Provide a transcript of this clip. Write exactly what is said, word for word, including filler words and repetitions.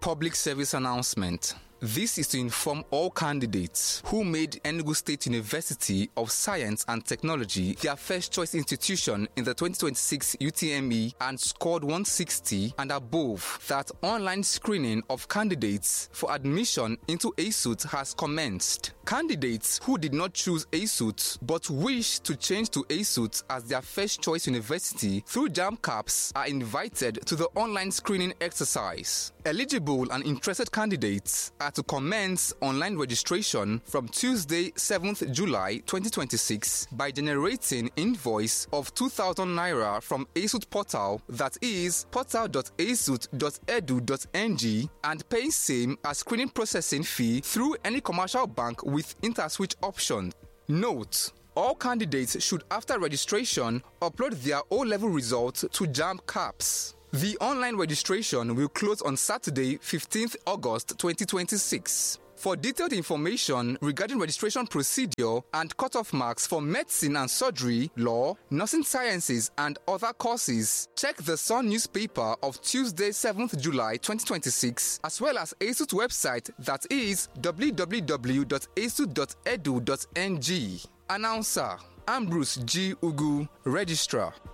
public service announcement. This is to inform all candidates who made Enugu State University of Science and Technology their first choice institution in the twenty twenty-six U T M E and scored one sixty and above that online screening of candidates for admission into A S U T has commenced. Candidates who did not choose A S U T but wish to change to A S U T as their first choice university through JAMCAPS are invited to the online screening exercise. Eligible and interested candidates are to commence online registration from Tuesday, seventh July twenty twenty-six by generating invoice of two thousand naira from A S U T portal, that is portal dot a s u t dot e d u dot n g, and pay same as screening processing fee through any commercial bank with interswitch option. Note: all candidates should, after registration, upload their O-level results to JAMCAPS. The online registration will close on Saturday, fifteenth August twenty twenty-six. For detailed information regarding registration procedure and cutoff marks for medicine and surgery, law, nursing sciences, and other courses, check the Sun newspaper of Tuesday, seventh July twenty twenty-six, as well as A S U T website, that is w w w dot a s u t dot e d u dot n g. Announcer: Ambrose G. Ugu, Registrar.